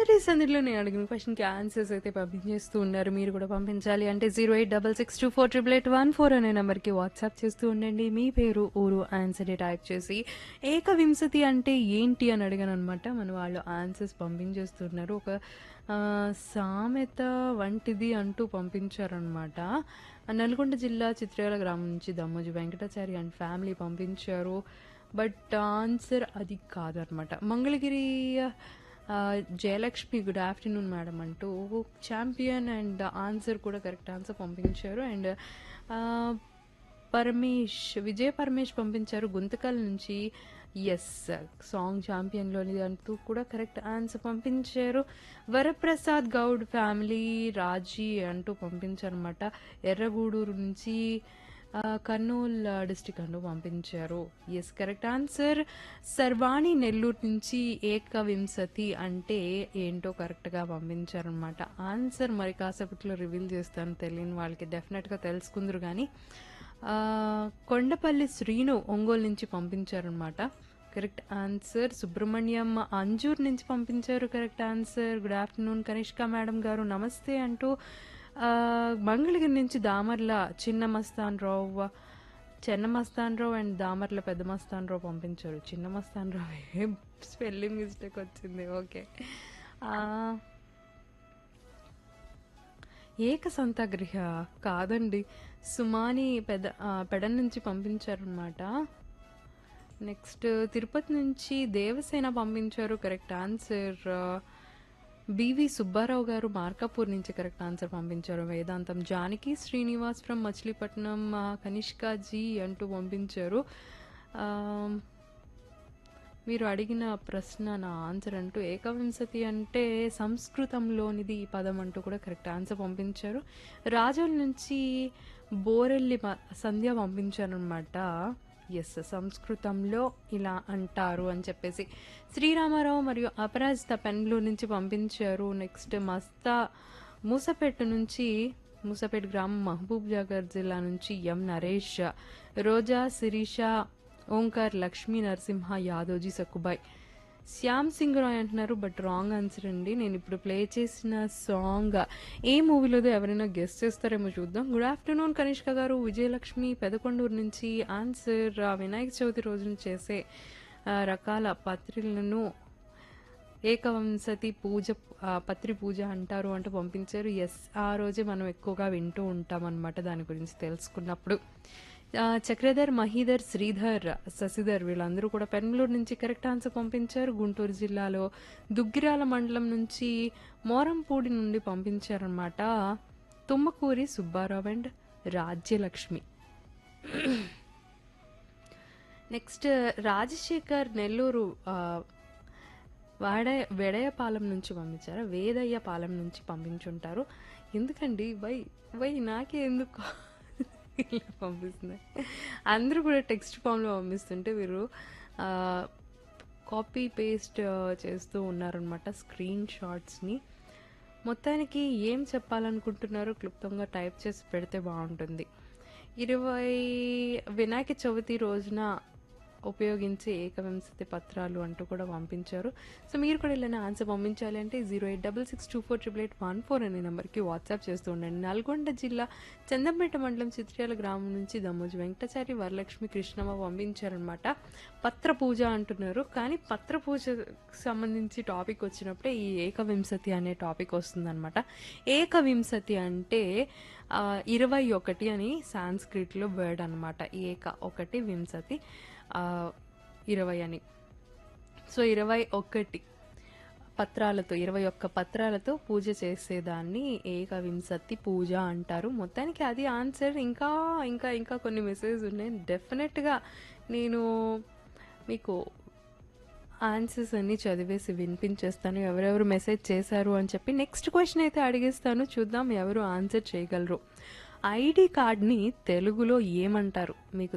సందడిలో నేను అడిగిన క్వశ్చన్కి ఆన్సర్స్ అయితే పంపించేస్తూ ఉన్నారు. మీరు కూడా పంపించాలి అంటే 086624881 అనే నెంబర్కి వాట్సాప్ చేస్తూ ఉండండి. మీ పేరు, ఊరు, ఆన్సర్ టైప్ చేసి ఏకవింశతి అంటే ఏంటి అని అడిగాను అనమాట. మన వాళ్ళు ఆన్సర్స్ పంపించేస్తున్నారు. ఒక సామెత వంటిది అంటూ పంపించారనమాట. నల్గొండ జిల్లా చిత్రాల గ్రామం నుంచి దమ్మోజి వెంకటాచారి అండ్ ఫ్యామిలీ పంపించారు. బట్ ఆన్సర్ అది కాదనమాట. Mangalagiri Jayalakshmi good afternoon madam అంటూ ఛాంపియన్ అండ్ ఆన్సర్ కూడా కరెక్ట్ ఆన్సర్ పంపించారు. అండ్ విజయ పరమేష్ పంపించారు గుంతకల్ నుంచి. ఎస్, సాంగ్ ఛాంపియన్లోనిది అంటూ కూడా కరెక్ట్ ఆన్సర్ పంపించారు. వరప్రసాద్ గౌడ్ ఫ్యామిలీ రాజీ అంటూ పంపించారు అనమాట. ఎర్రగూడూరు నుంచి కర్నూలు డిస్టిక్ అంటూ పంపించారు. Yes, correct answer. సర్వాణి నెల్లూరు నుంచి ఏకవింశతి అంటే ఏంటో కరెక్ట్గా పంపించారనమాట. ఆన్సర్ మరి కాసేపట్లో రివీల్ చేస్తాను, తెలియని వాళ్ళకి డెఫినెట్గా తెలుసుకుందరు. కానీ కొండపల్లి శ్రీను ఒంగోలు నుంచి పంపించారనమాట. Correct answer. సుబ్రహ్మణ్యం అంజూర్ నుంచి పంపించారు correct answer. Good afternoon Kanishka madam గారు నమస్తే అంటూ మంగళగిరి నుంచి దామర్ల చిన్న మస్తాన్ రావు అండ్ దామర్ల పెద్ద మస్తాన్ రావు పంపించారు. చిన్న మస్తాన్ రావు స్పెల్లింగ్ మిస్టేక్ వచ్చింది. ఓకే. ఏక సంతగృహ కాదండి, సుమాని పెడ నుంచి పంపించారనమాట. నెక్స్ట్ తిరుపతి నుంచి దేవసేన పంపించారు కరెక్ట్ ఆన్సర్. బివి సుబ్బారావు గారు మార్కాపూర్ నుంచి కరెక్ట్ ఆన్సర్ పంపించారు. వేదాంతం జానకి శ్రీనివాస్ ఫ్రమ్ మచిలీపట్నం కనిష్కా జీ అంటూ పంపించారు. మీరు అడిగిన ప్రశ్న నా ఆన్సర్ అంటూ ఏకవింశతి అంటే సంస్కృతంలోనిది ఈ పదం అంటూ కూడా కరెక్ట్ ఆన్సర్ పంపించారు. రాజోల్ నుంచి బోరెల్లి సంధ్య పంపించారనమాట. ఎస్, సంస్కృతంలో ఇలా అంటారు అని చెప్పేసి. శ్రీరామారావు మరియు అపరాజిత పెన్లూరు నుంచి పంపించారు. నెక్స్ట్ మూసపేట గ్రామం మహబూబ్ నగర్ జిల్లా నుంచి ఎం నరేష్, రోజా, శిరీష, ఓంకార్, లక్ష్మీ నరసింహ, యాదోజీ, సక్కుబాయ్, శ్యామ్ సింగ్ రాయ్ అంటున్నారు. బట్ రాంగ్ ఆన్సర్ అండి. నేను ఇప్పుడు ప్లే చేసిన సాంగ్ ఏ మూవీలోదో ఎవరైనా గెస్ట్ చేస్తారేమో చూద్దాం. గుడ్ ఆఫ్టర్నూన్ కనిష్క గారు. విజయలక్ష్మి పెదకొండూరు నుంచి ఆన్సర్. వినాయక చవితి రోజున చేసే రకాల పత్రిలను ఏకవంశతి పత్రి పూజ అంటారు అంటూ పంపించారు. ఎస్, ఆ రోజే మనం ఎక్కువగా వింటూ ఉంటాం అన్నమాట దాని గురించి తెలుసుకున్నప్పుడు. చక్రధర్, మహీధర్, శ్రీధర్, శశిధర్ వీళ్ళందరూ కూడా పెన్మలూరు నుంచి కరెక్ట్ ఆన్సర్ పంపించారు. గుంటూరు జిల్లాలో దుగ్గిరాల మండలం నుంచి మోరంపూడి నుండి పంపించారనమాట. తుమ్మకూరి సుబ్బారావు అండ్ రాజ్యలక్ష్మి. నెక్స్ట్ రాజశేఖర్ నెల్లూరు వెడయపాలెం నుంచి పంపించారు. వేదయ్యపాలెం నుంచి పంపించుంటారు. ఎందుకండి వై నాకే ఎందుకు ఇలా పంపిస్తున్నాయి? అందరూ కూడా టెక్స్ట్ ఫామ్లో పంపిస్తుంటే వీరు కాపీ పేస్ట్ చేస్తూ ఉన్నారనమాట స్క్రీన్ షాట్స్ని. మొత్తానికి ఏం చెప్పాలనుకుంటున్నారో క్లుప్తంగా టైప్ చేసి పెడితే బాగుంటుంది. 20 వినాయక చవితి రోజున ఉపయోగించే ఏకవింశతి పత్రాలు అంటూ కూడా పంపించారు. సో మీరు కూడా ఇలా ఆన్సర్ పంపించాలి అంటే 086624881 అనే నెంబర్కి వాట్సాప్ చేస్తూ ఉండండి. నల్గొండ జిల్లా చందంపేట మండలం చిత్రాల గ్రామం నుంచి దమ్మోజి వెంకటాచారి, వరలక్ష్మి, కృష్ణమ్మ పంపించారనమాట. పత్ర పూజ అంటున్నారు. కానీ పత్ర పూజకు సంబంధించి టాపిక్ వచ్చినప్పుడే ఈ ఏకవింశతి అనే టాపిక్ వస్తుందన్నమాట. ఏకవింశతి అంటే 21 అని సాంస్క్రిట్లో వర్డ్ అనమాట. ఏక ఒకటి, వింశతి 20 అని. సో 21 పత్రాలతో పూజ చేసేదాన్ని ఏకవింశతి పూజ అంటారు. మొత్తానికి అది ఆన్సర్. ఇంకా ఇంకా ఇంకా కొన్ని మెసేజ్ ఉన్నాయి. డెఫినెట్గా నేను మీకు ఆన్సర్స్ అన్నీ చదివేసి వినిపించేస్తాను ఎవరెవరు మెసేజ్ చేశారు అని చెప్పి. నెక్స్ట్ క్వశ్చన్ అయితే అడిగేస్తాను, చూద్దాం ఎవరు ఆన్సర్ చేయగలరు. ఐడి కార్డ్ని తెలుగులో ఏమంటారు మీకు